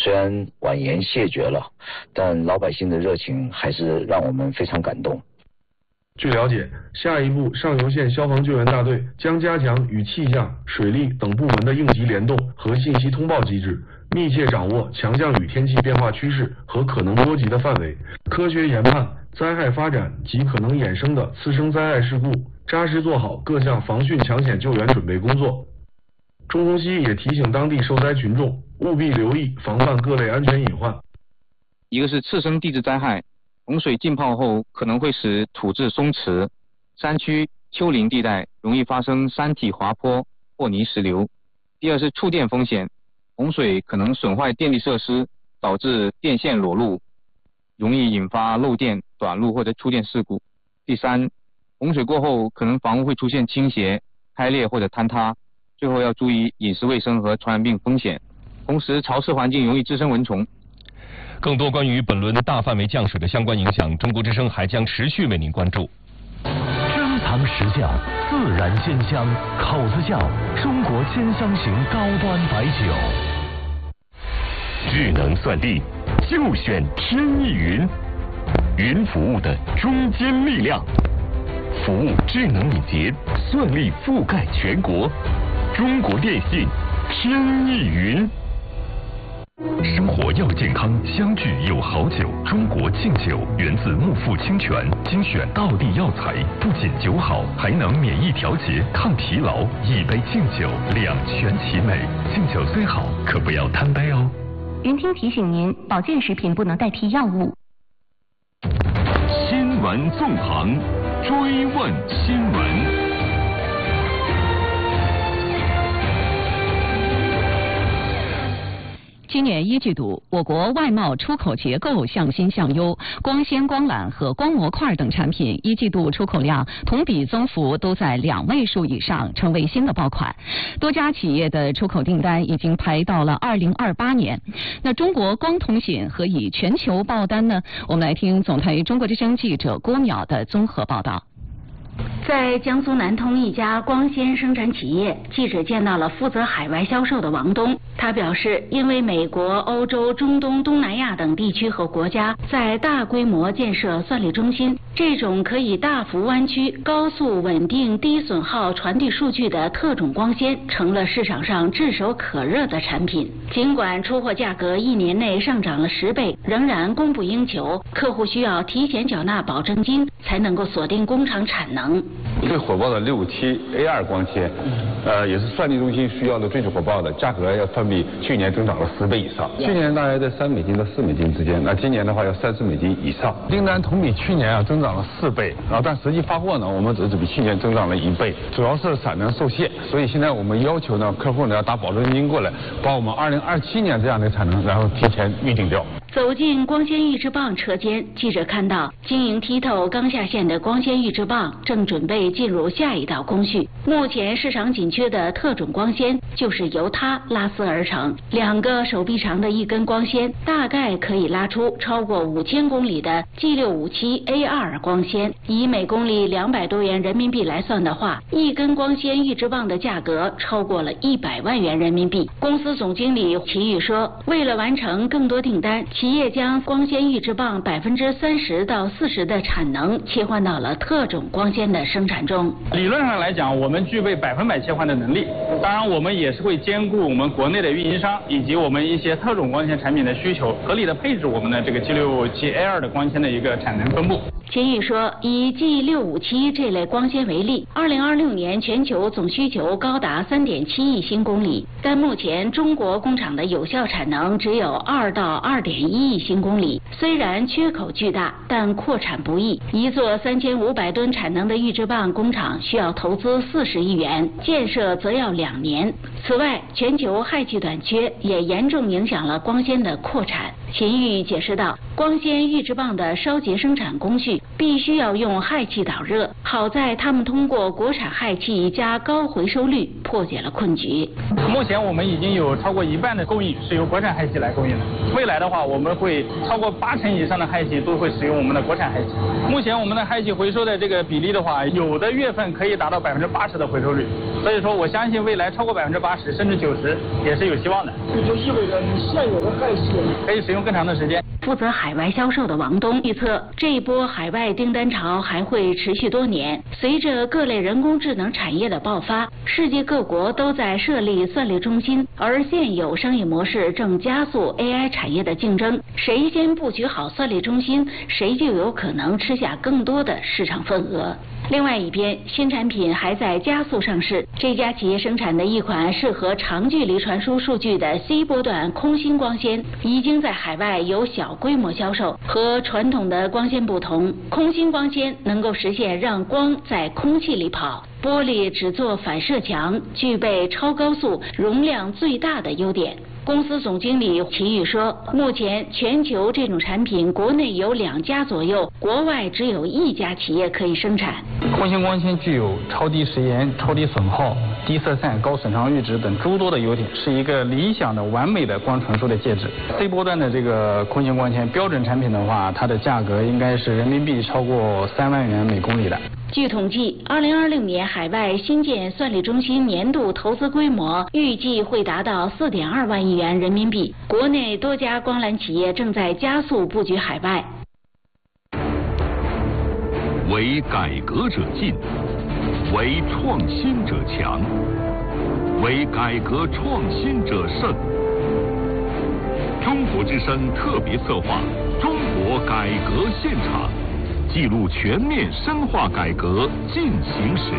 虽然婉言谢绝了，但老百姓的热情还是让我们非常感动。 据了解，下一步上游县消防救援大队将加强与气象、水利等部门的应急联动和信息通报机制，密切掌握强降雨天气变化趋势和可能波及的范围，科学研判灾害发展及可能衍生的次生灾害事故，扎实做好各项防汛抢险救援准备工作。钟鸿熙也提醒当地受灾群众务必留意防范各类安全隐患。 一个是次生地质灾害，洪水浸泡后可能会使土质松弛，山区、丘陵地带容易发生山体滑坡或泥石流。第二是触电风险，洪水可能损坏电力设施，导致电线裸露，容易引发漏电、短路或者触电事故。第三，洪水过后可能房屋会出现倾斜、开裂或者坍塌。最后要注意饮食卫生和传染病风险，同时潮湿环境容易滋生蚊虫。 更多关于本轮大范围降水的相关影响，中国之声还将持续为您关注。 珍藏实窖，自然鲜香，口子窖，中国鲜香型高端白酒。智能算力，就选天翼云，云服务的中坚力量，服务智能敏捷，算力覆盖全国。中国电信天翼云。生活要健康，相聚有好酒。中国敬酒源自木富清泉，精选道地药材，不仅酒好，还能免疫调节、抗疲劳。一杯敬酒，两全其美。敬酒虽好，可不要贪杯哦。 云听提醒您，保健食品不能代替药物。 新闻纵横，追问新闻。 今年一季度，我国外贸出口结构向新向优，光纤、光缆和光模块等产品一季度出口量同比增幅都在2位数以上，成为新的爆款。多家企业的出口订单已经排到了2028年。那中国光通信何以全球爆单呢？我们来听总台中国之声记者郭淼的综合报道。 在江苏南通一家光纤生产企业，记者见到了负责海外销售的王东。他表示，因为美国、欧洲、中东、东南亚等地区和国家在大规模建设算力中心，这种可以大幅弯曲、高速、稳定、低损耗传递数据的特种光纤，成了市场上炙手可热的产品。尽管出货价格1年内上涨了10倍，仍然供不应求，客户需要提前缴纳保证金，才能够锁定工厂产能。 最火爆的657 A2 光纤，也是算力中心需要的最火爆的，价格要相比去年增长了10倍以上。去年大概在$3到$4之间，那今年的话要$30以上。订单同比去年增长了4倍，然后但实际发货呢，我们只比去年增长了1倍，主要是产能受限，所以现在我们要求呢，客户呢要打保证金过来，把我们2027年这样的产能然后提前预定掉。 走进光纤预制棒车间，记者看到晶莹剔透刚下线的光纤预制棒正准备进入下一道工序。目前市场紧缺的特种光纤就是由它拉丝而成，2个手臂长的一根光纤，大概可以拉出超过5000公里的 G657 A2 光纤。以每公里200多元人民币来算的话，一根光纤预制棒的价格超过了100万元人民币。公司总经理齐宇说，为了完成更多订单，企业将光纤预制棒30%到40%的产能切换到了特种光纤的生产中。 理论上来讲，我们具备100%切换的能力。当然，我们也是会兼顾我们国内的运营商以及我们一些特种光纤产品的需求，合理的配置我们的这个 G657 A2 的光纤的一个产能分布。 秦宇说，以 G657 这类光纤为例，2026年全球总需求高达3.7亿新公里，但目前中国工厂的有效产能只有2到2.1亿新公里。虽然缺口巨大，但扩产不易。一座3500吨产能的预制棒工厂需要投资40亿元，建设则要2年。此外，全球氦气短缺也严重影响了光纤的扩产。秦宇解释道，光纤预制棒的烧结生产工序必须要用氦气导热，好在他们通过国产氦气加高回收率破解了困局。 目前我们已经有超过1半的供应是由国产氦气来供应的，未来的话我们们会超过80%以上的氦气都会使用我们的国产氦气。目前我们的氦气回收的这个比例的话，有的月份可以达到80%的回收率，所以说我相信未来超过80%甚至90%也是有希望的。 这就意味着你现有的氦气可以使用更长的时间。 负责海外销售的王东预测，这一波海外订单潮还会持续多年。随着各类人工智能产业的爆发，世界各国都在设立算力中心，而现有商业模式正加速 AI 产业的竞争。谁先布局好算力中心，谁就有可能吃下更多的市场份额。另外一边，新产品还在加速上市。这家企业生产的一款适合长距离传输数据的 C 波段空心光纤，已经在海外有小规模销售。和传统的光纤不同，空心光纤能够实现让光在空气里跑，玻璃只做反射墙，具备超高速、容量最大的优点。公司总经理齐宇说，目前全球这种产品国内有2家左右，国外只有1家企业可以生产。 空心光纤具有超低时延、超低损耗、低色散、高损伤阈值等诸多的优点，是一个理想的完美的光传输的介质。C 波段的这个空心光纤标准产品的话，它的价格应该是人民币超过3万元每公里的。 据统计，2020年海外新建算力中心年度投资规模预计会达到4.2万亿元人民币。国内多家光缆企业正在加速布局海外。 为改革者进，为创新者强，为改革创新者胜。中国之声特别策划《中国改革现场》，记录全面深化改革进行时。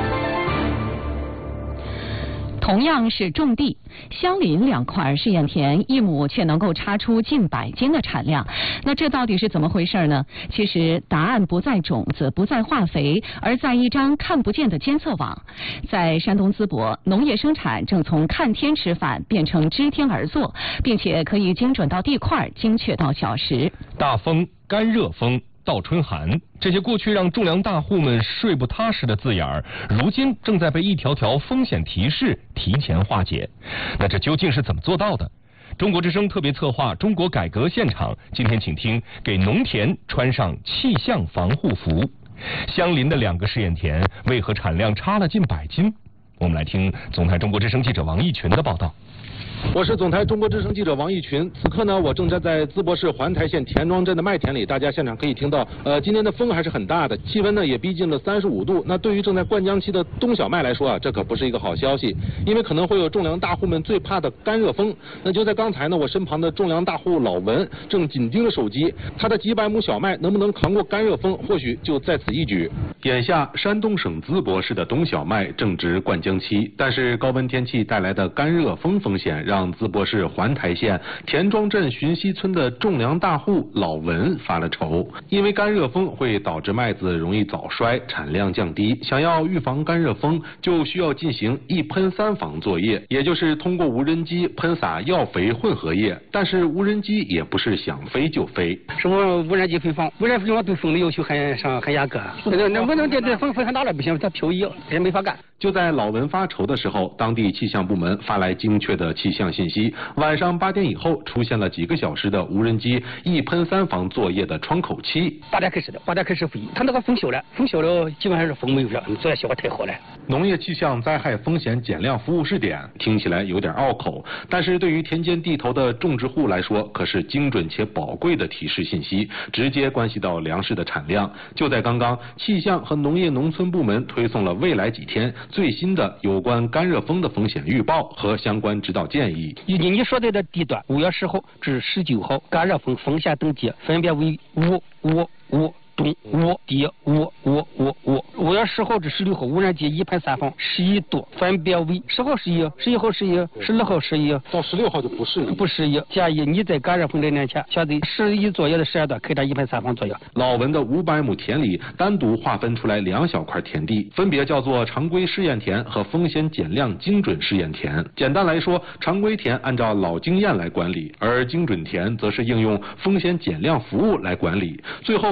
同样是种地，相邻2块试验田，1亩却能够差出近100斤的产量。那这到底是怎么回事呢？其实答案不在种子，不在化肥，而在一张看不见的监测网。在山东淄博，农业生产正从看天吃饭变成知天而作，并且可以精准到地块，精确到小时。 大风、干热风、倒春寒，这些过去让种粮大户们睡不踏实的字眼儿，如今正在被一条条风险提示提前化解。那这究竟是怎么做到的？中国之声特别策划《中国改革现场》，今天请听给农田穿上气象防护服。相邻的2个试验田，为何产量差了近100斤？我们来听总台中国之声记者王义群的报道。 我是总台中国之声记者王义群，此刻呢，我正站在淄博市环台县田庄镇的麦田里，大家现场可以听到，今天的风还是很大的，气温呢也逼近了35度。那对于正在灌浆期的冬小麦来说啊，这可不是一个好消息，因为可能会有种粮大户们最怕的干热风。那就在刚才呢，我身旁的种粮大户老文正紧盯着手机，他的几百亩小麦能不能扛过干热风，或许就在此一举。眼下，山东省淄博市的冬小麦正值灌浆期，但是高温天气带来的干热风风险让淄博市环台县田庄镇寻溪村的种粮大户老文发了愁，因为干热风会导致麦子容易早衰，产量降低。想要预防干热风，就需要进行一喷三防作业，也就是通过无人机喷洒药肥混合液。但是无人机也不是想飞就飞， 什么无人机飞防，无人机飞防对风的要求很严格。那我能对风很大了不行，它漂移也没法干。 就在老文发愁的时候，当地气象部门发来精确的气象信息，晚上8点以后出现了几个小时的无人机一喷三防作业的窗口期。 8点开始飞，它那个风小了基本上是风没有了，作业效果太好了。 农业气象灾害风险减量服务试点听起来有点拗口，但是对于田间地头的种植户来说，可是精准且宝贵的提示信息，直接关系到粮食的产量。就在刚刚，气象和农业农村部门推送了未来几天最新的有关干热风的风险预报和相关指导建议。 你所在的地段5月10号至19号干热风风险等级分别为5、5、5。东5低5、5、5、5月10号至16号无人机一喷三防11度，分别为10号11、11号11、16号11， 到16号就不适宜。 建议你在干热风来临前，选择11左右的时间段开展一喷三防作业。 老文的500亩田里单独划分出来2小块田地，分别叫做常规试验田和风险减量精准试验田。简单来说，常规田按照老经验来管理，而精准田则是应用风险减量服务来管理。最后二者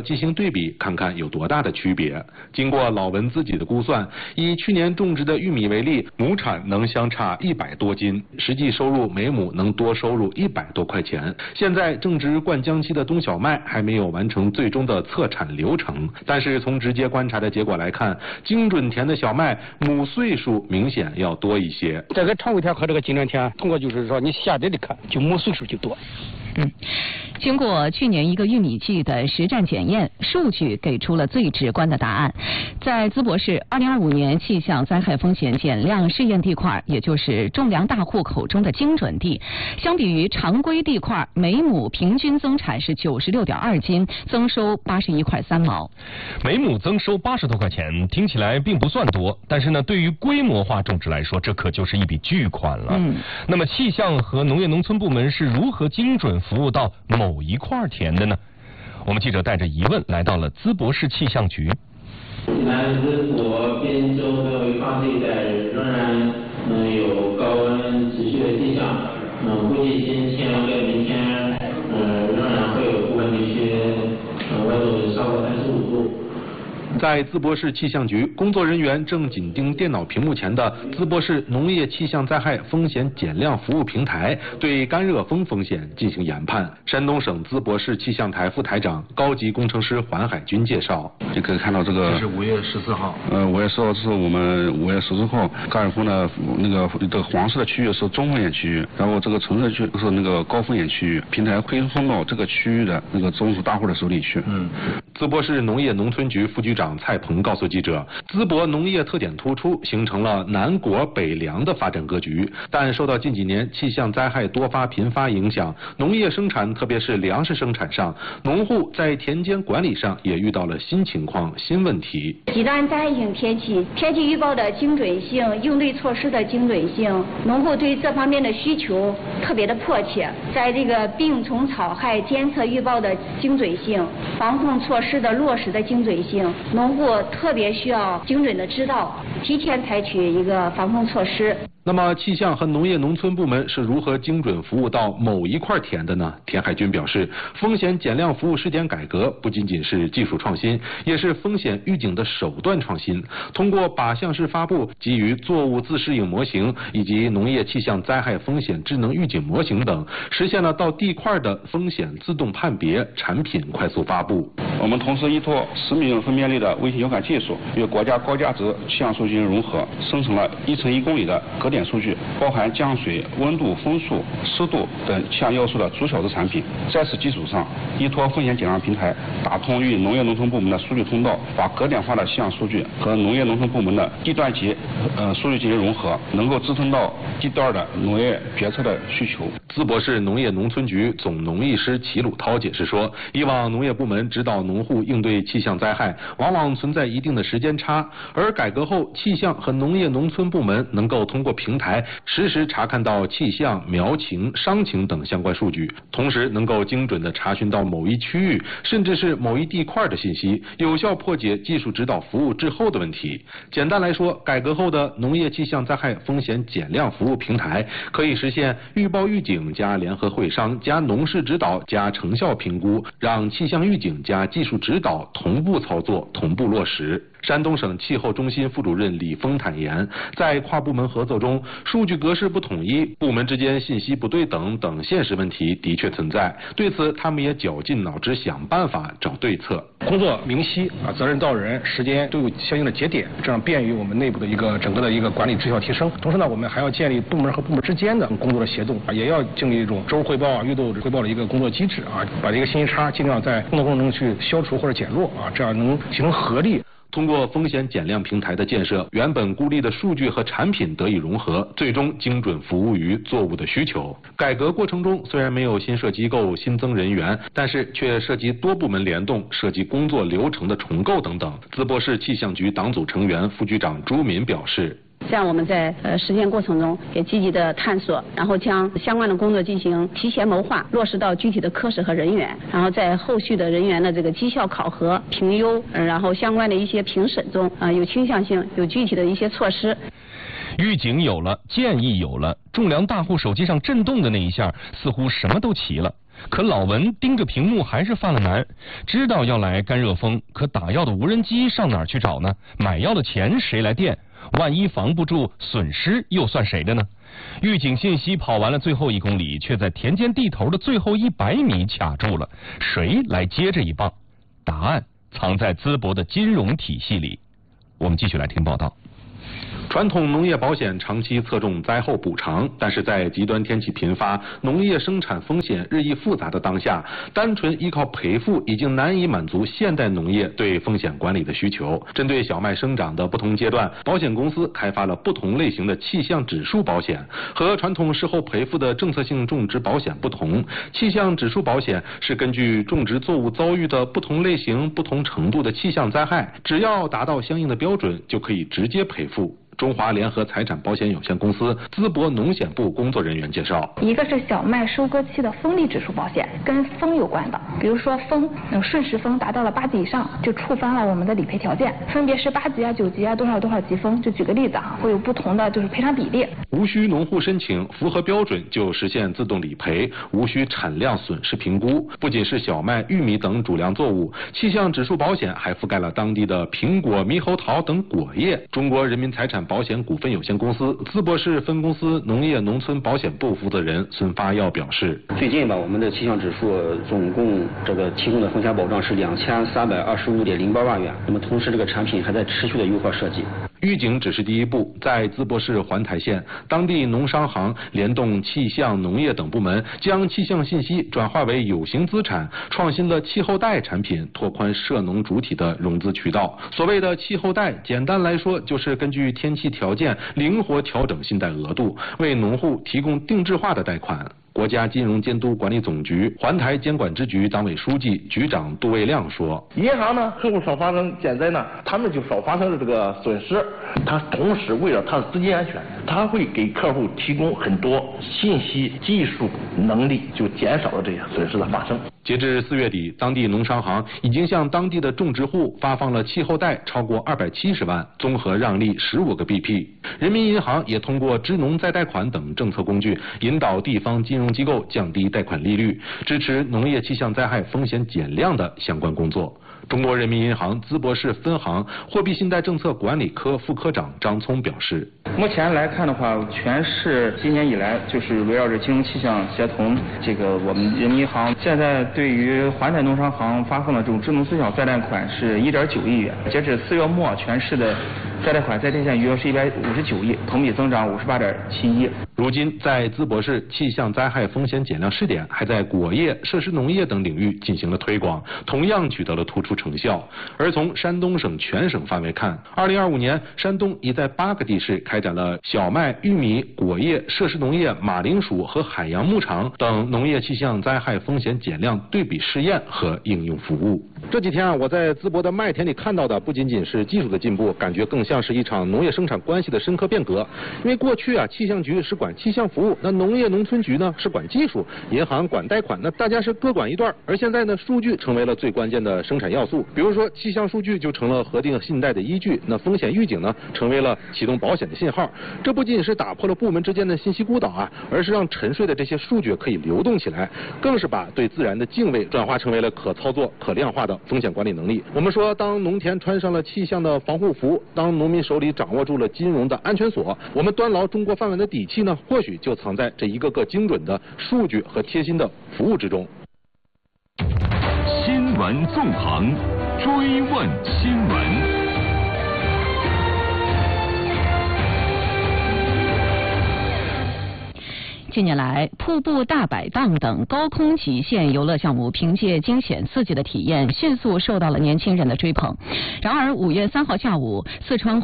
进行对比，看看有多大的区别。经过老文自己的估算，以去年种植的玉米为例，亩产能相差100多斤，实际收入每亩能多收入100多块钱。现在正值灌浆期的冬小麦还没有完成最终的测产流程，但是从直接观察的结果来看，精准田的小麦亩岁数明显要多一些。 这个常规田和这个精准田，通过就是说你下来的看，就亩岁数就多。 经过去年一个玉米季的实战检验，数据给出了最直观的答案。在淄博市2025年气象灾害风险减量试验地块，也就是种粮大户口中的精准地，相比于常规地块，每亩平均增产是96.2斤，增收81块3毛。 每亩增收80多块钱，听起来并不算多，但是呢，对于规模化种植来说，这可就是一笔巨款了。那么气象和农业农村部门是如何精准服务到某一块田的呢？我们记者带着疑问来到了淄博市气象局。 南淄博边州的潍坊地带仍然有高温持续的迹象，估计今天跟明天仍然会有部分地区温度超过35度。 在淄博市气象局，工作人员正紧盯电脑屏幕前的淄博市农业气象灾害风险减量服务平台，对干热风风险进行研判。山东省淄博市气象台副台长、高级工程师黄海军介绍， 就可以看到这个。 这是5月14号。 5月10号是我们5月14号，干热风呢这个黄色的区域是中风险区域，然后这个橙色区是那个高风险区域，平台会送到这个区域的那个种植大户的手里去。 淄博市农业农村局副局长蔡鹏告诉记者，淄博农业特点突出，形成了南果北粮的发展格局。但受到近几年气象灾害多发频发影响，农业生产特别是粮食生产上，农户在田间管理上也遇到了新情况、新问题。 极端灾害性天气预报的精准性、应对措施的精准性，农户对这方面的需求特别的迫切。在这个病虫草害监测预报的精准性、防控措施的落实的精准性，农户特别需要精准的知道，提前采取一个防控措施。 那么气象和农业农村部门是如何精准服务到某一块田的呢？田海军表示，风险减量服务试点改革不仅仅是技术创新，也是风险预警的手段创新。通过靶向式发布、基于作物自适应模型以及农业气象灾害风险智能预警模型等，实现了到地块的风险自动判别、产品快速发布。 我们同时依托10米分辨率的卫星遥感技术，与国家高价值气象数据融合，生成了1乘1公里的格点数据，包含降水、温度、风速、湿度等气象要素的逐小值产品。在此基础上，依托风险减量平台，打通与农业农村部门的数据通道，把格点化的气象数据和农业农村部门的地段级数据进行融合，能够支撑到地段的农业决策的需求。 淄博市农业农村局总农艺师齐鲁涛解释说，以往农业部门指导农户应对气象灾害，往往存在一定的时间差，而改革后，气象和农业农村部门能够通过平台实时查看到气象、苗情、伤情等相关数据，同时能够精准地查询到某一区域甚至是某一地块的信息，有效破解技术指导服务滞后的问题。简单来说，改革后的农业气象灾害风险减量服务平台可以实现预报预警加联合会商加农事指导加成效评估，让气象预警加技术指导同步操作、同步落实。山东省气候中心副主任李峰坦言，在跨部门合作中，数据格式不统一、部门之间信息不对等等现实问题的确存在。对此，他们也绞尽脑汁想办法找对策。 工作明晰责任到人，时间都有相应的节点，这样便于我们内部的整个的一个管理质效提升。同时呢，我们还要建立部门和部门之间的工作的协同，也要建立一种周汇报、月度汇报的一个工作机制把这个信息差尽量在工作过程中去消除或者减弱这样能形成合力。 通过风险减量平台的建设，原本孤立的数据和产品得以融合，最终精准服务于作物的需求。改革过程中虽然没有新设机构、新增人员，但是却涉及多部门联动，涉及工作流程的重构等等。淄博市气象局党组成员、副局长朱敏表示， 这样我们在实践过程中也积极的探索，然后将相关的工作进行提前谋划，落实到具体的科室和人员，然后在后续的人员的这个绩效考核、评优，然后相关的一些评审中有倾向性、有具体的一些措施。 预警有了，建议有了，种粮大户手机上震动的那一下，似乎什么都齐了。 可老文盯着屏幕还是犯了难，知道要来干热风，可打药的无人机上哪儿去找呢？买药的钱谁来垫？万一防不住，损失又算谁的呢？预警信息跑完了最后1公里，却在田间地头的最后100米卡住了，谁来接这一棒？答案藏在淄博的金融体系里。我们继续来听报道。 传统农业保险长期侧重灾后补偿，但是在极端天气频发、农业生产风险日益复杂的当下，单纯依靠赔付已经难以满足现代农业对风险管理的需求。针对小麦生长的不同阶段，保险公司开发了不同类型的气象指数保险。和传统事后赔付的政策性种植保险不同，气象指数保险是根据种植作物遭遇的不同类型、不同程度的气象灾害，只要达到相应的标准，就可以直接赔付。中华联合财产保险有限公司淄博农险部工作人员介绍， 一个是小麦收割期的风力指数保险，跟风有关的，比如说风瞬时风达到了8级以上，就触发了我们的理赔条件，分别是8级啊、9级啊、多少级风，就举个例子啊，会有不同的赔偿比例。 无需农户申请，符合标准就实现自动理赔，无需产量损失评估。不仅是小麦、玉米等主粮作物，气象指数保险还覆盖了当地的苹果、猕猴桃等果业。中国人民财产保险股份有限公司淄博市分公司农业农村保险部负责人孙发耀表示， 最近吧，我们的气象指数总共提供的风险保障是2325.08万元，那么同时这个产品还在持续的优化设计。 预警只是第一步，在淄博市环台县，当地农商行联动气象、农业等部门，将气象信息转化为有形资产，创新了气候贷产品，拓宽涉农主体的融资渠道。所谓的气候贷，简单来说就是根据天气条件灵活调整信贷额度，为农户提供定制化的贷款。国家金融监督管理总局环台监管支局党委书记、局长杜卫亮说：“ 银行呢，客户少发生减灾呢，他们就少发生了损失。他同时为了他的资金安全，他会给客户提供很多信息、技术能力，就减少了这些损失的发生。” 截至4月底，当地农商行已经向当地的种植户发放了气候贷超过270万，综合让利15个 BP。人民银行也通过支农再贷款等政策工具，引导地方金融机构降低贷款利率，支持农业气象灾害风险减量的相关工作。中国人民银行淄博市分行货币信贷政策管理科副科长张聪表示， 目前来看的话，全市今年以来围绕着金融气象协同，我们人民银行现在对于环台农商行发放的支农缩小再贷款是1.9亿元，截止4月末，全市的再贷款在电线余额是159亿，同比增长58.7亿。 如今，在淄博市气象灾害风险减量试点还在果业、设施农业等领域进行了推广，同样取得了突出成效。而从山东省全省范围看，2025年，山东已在8个地市开展了小麦、玉米、果业、设施农业、马铃薯和海洋牧场等农业气象灾害风险减量对比试验和应用服务。 这几天我在淄博的麦田里看到的不仅仅是技术的进步，感觉更像是一场农业生产关系的深刻变革。因为过去气象局是管气象服务，那农业农村局呢是管技术，银行管贷款，那大家是各管一段。而现在呢，数据成为了最关键的生产要素。比如说，气象数据就成了核定信贷的依据，那风险预警呢成为了启动保险的信号。这不仅是打破了部门之间的信息孤岛而是让沉睡的这些数据可以流动起来，更是把对自然的敬畏转化成为了可操作、可量化的风险管理能力。我们说，当农田穿上了气象的防护服，当农民手里掌握住了金融的安全锁，我们端牢中国饭碗的底气呢，或许就藏在这一个个精准的数据和贴心的服务之中。 新闻纵横，追问新闻。 近年来，瀑布大摆荡等高空极限游乐项目凭借惊险刺激的体验，迅速受到了年轻人的追捧。然而，5月3号下午，四川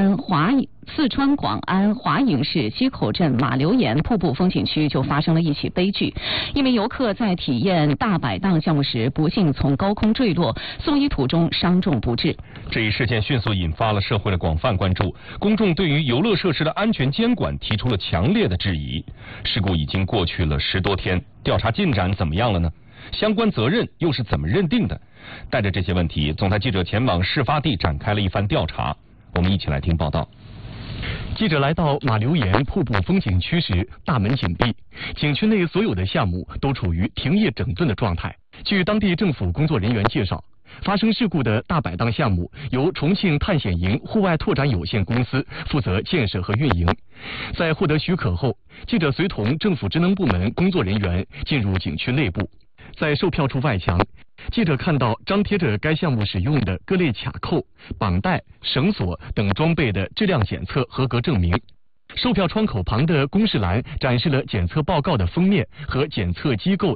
广安华营市溪口镇马流岩瀑布风景区就发生了一起悲剧。一名游客在体验大摆荡项目时，不幸从高空坠落，送医途中伤重不治。 这一事件迅速引发了社会的广泛关注，公众对于游乐设施的安全监管提出了强烈的质疑。事故已经过去了10多天，调查进展怎么样了呢？相关责任又是怎么认定的？带着这些问题，总台记者前往事发地展开了一番调查。我们一起来听报道。 记者来到马留岩瀑布风景区时，大门紧闭，景区内所有的项目都处于停业整顿的状态。据当地政府工作人员介绍，发生事故的大摆档项目由重庆探险营户外拓展有限公司负责建设和运营。在获得许可后，记者随同政府职能部门工作人员进入景区内部。在售票处外墙，记者看到张贴着该项目使用的各类卡扣、绑带、绳索等装备的质量检测合格证明。售票窗口旁的公示栏展示了检测报告的封面和检测机构